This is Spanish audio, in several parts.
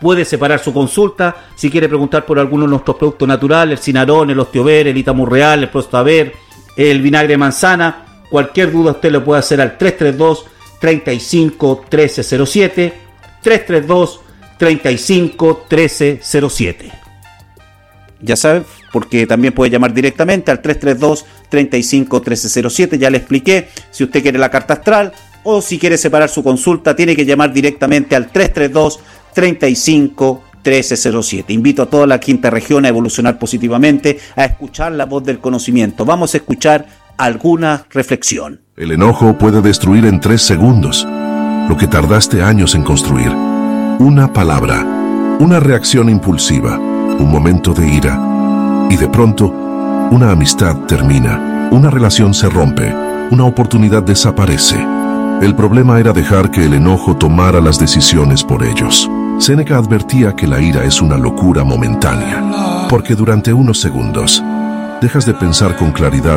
Puede separar su consulta si quiere preguntar por alguno de nuestros productos naturales, el Cinarón, el Osteover, el Itamurreal, el Prostaver, el vinagre de manzana. Cualquier duda usted lo puede hacer al 332-35-1307, 332-35-1307. Ya saben, porque también puede llamar directamente al 332-35-1307, ya le expliqué. Si usted quiere la carta astral o si quiere separar su consulta, tiene que llamar directamente al 332-35-1307. Invito a toda la quinta región a evolucionar positivamente, a escuchar la voz del conocimiento. Vamos a escuchar alguna reflexión. El enojo puede destruir en 3 segundos lo que tardaste años en construir. Una palabra, una reacción impulsiva, un momento de ira, y de pronto, una amistad termina, una relación se rompe, una oportunidad desaparece. El problema era dejar que el enojo tomara las decisiones por ellos. Séneca advertía que la ira es una locura momentánea, porque durante unos segundos dejas de pensar con claridad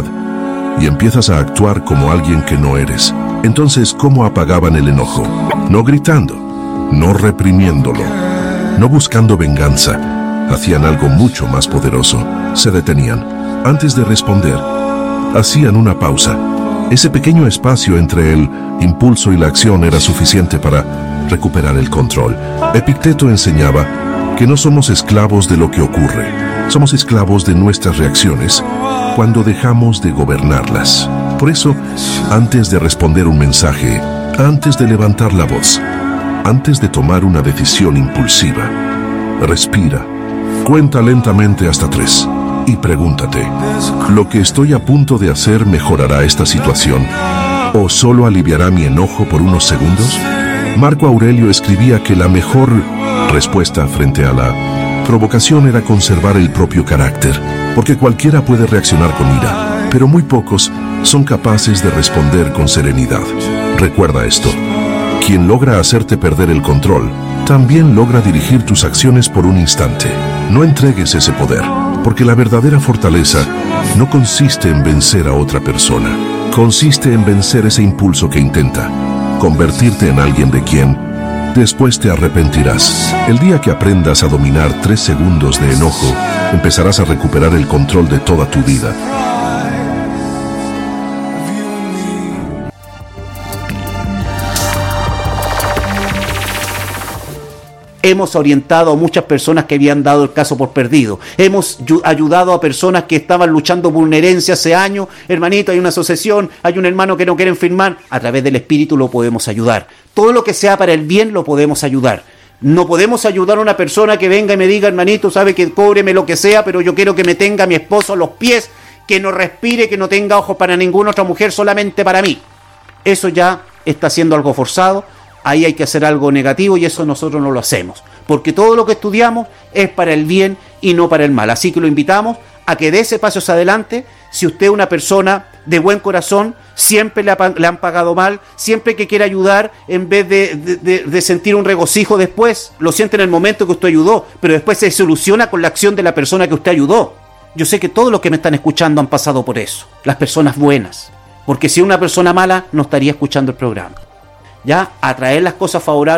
y empiezas a actuar como alguien que no eres. Entonces, ¿cómo apagaban el enojo? No gritando, no reprimiéndolo, no buscando venganza. Hacían algo mucho más poderoso. Se detenían. Antes de responder, hacían una pausa. Ese pequeño espacio entre el impulso y la acción era suficiente para recuperar el control. Epicteto enseñaba que no somos esclavos de lo que ocurre. Somos esclavos de nuestras reacciones cuando dejamos de gobernarlas. Por eso, antes de responder un mensaje, antes de levantar la voz, antes de tomar una decisión impulsiva, respira. Cuenta lentamente hasta 3 y pregúntate, ¿lo que estoy a punto de hacer mejorará esta situación o solo aliviará mi enojo por unos segundos? Marco Aurelio escribía que la mejor respuesta frente a la provocación era conservar el propio carácter, porque cualquiera puede reaccionar con ira, pero muy pocos son capaces de responder con serenidad. Recuerda esto, quien logra hacerte perder el control, también logra dirigir tus acciones por un instante. No entregues ese poder, porque la verdadera fortaleza no consiste en vencer a otra persona. Consiste en vencer ese impulso que intenta convertirte en alguien de quien después te arrepentirás. El día que aprendas a dominar 3 segundos de enojo, empezarás a recuperar el control de toda tu vida. Hemos orientado a muchas personas que habían dado el caso por perdido. Hemos ayudado a personas que estaban luchando por una herencia hace años. Hermanito, hay una asociación, hay un hermano que no quieren firmar. A través del espíritu lo podemos ayudar. Todo lo que sea para el bien lo podemos ayudar. No podemos ayudar a una persona que venga y me diga, hermanito, sabe que cóbreme lo que sea, pero yo quiero que me tenga a mi esposo a los pies, que no respire, que no tenga ojos para ninguna otra mujer, solamente para mí. Eso ya está siendo algo forzado. Ahí hay que hacer algo negativo y eso nosotros no lo hacemos. Porque todo lo que estudiamos es para el bien y no para el mal. Así que lo invitamos a que dé ese paso hacia adelante. Si usted es una persona de buen corazón, siempre le han pagado mal, siempre que quiere ayudar, en vez de sentir un regocijo después, lo siente en el momento que usted ayudó, pero después se soluciona con la acción de la persona que usted ayudó. Yo sé que todos los que me están escuchando han pasado por eso. Las personas buenas. Porque si una persona mala, no estaría escuchando el programa. Ya, atraer las cosas favorables